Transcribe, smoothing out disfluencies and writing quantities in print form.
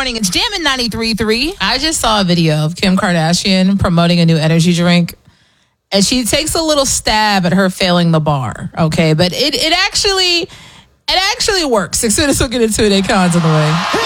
morning. It's Jammin' 93.3. I just saw a video of Kim Kardashian promoting a new energy drink. And she takes a little stab at her failing the bar. Okay, but it actually works. As soon as we'll get into it, Akon's on the way.